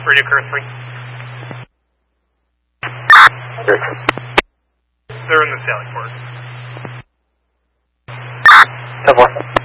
Radio Curve 3. They're in the sailing port. 10-4.